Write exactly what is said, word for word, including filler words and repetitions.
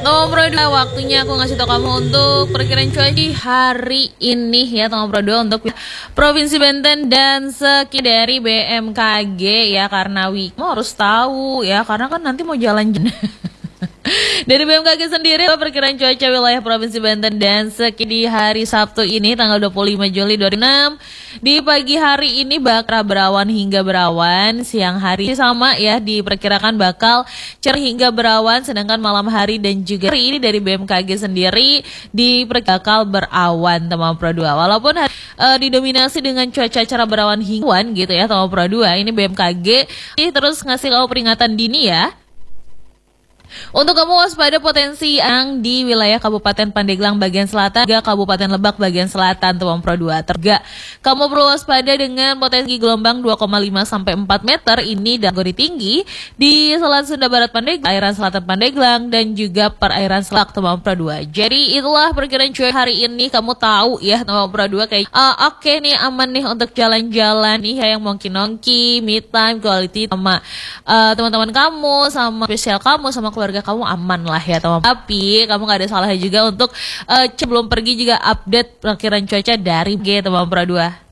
Nomor dua, waktunya aku ngasih tau kamu untuk perkiraan cuaca di hari ini ya. Nomor dua untuk Provinsi Banten dan sekitar dari B M K G ya, karena week mau harus tahu ya, karena kan nanti mau jalan-jalan. Dari B M K G sendiri, perkiraan cuaca wilayah Provinsi Banten dan sekitar di hari Sabtu ini tanggal dua puluh lima Juli dua ribu enam. Di pagi hari ini bakal berawan hingga berawan, siang hari sama ya diperkirakan bakal cerah hingga berawan, sedangkan malam hari dan juga hari ini dari B M K G sendiri diperkirakan bakal berawan teman Pro dua. Walaupun hari, uh, didominasi dengan cuaca cerah berawan hingga gitu ya teman Pro dua, ini B M K G terus ngasih kau peringatan dini ya. Untuk kamu waspada potensi yang di wilayah Kabupaten Pandeglang bagian selatan, juga Kabupaten Lebak bagian selatan, Tuan Pro dua. Terga, kamu perlu waspada dengan potensi gelombang dua koma lima sampai empat meter ini dan kategori tinggi di Selat Sunda Barat Pandeglang, perairan selatan Pandeglang dan juga perairan Selak, Tuan Pro dua. Jadi itulah perkiraan cuaca hari ini, kamu tahu ya Tuan Pro dua kayak uh, oke okay nih, aman nih untuk jalan-jalan nih ya, yang nongki-nongki, me time, quality sama uh, teman-teman kamu, sama spesial kamu, sama keluarga kamu aman lah ya teman. Tapi kamu gak ada salahnya juga untuk uh, sebelum pergi juga update perkiraan cuaca dari G teman Pro dua.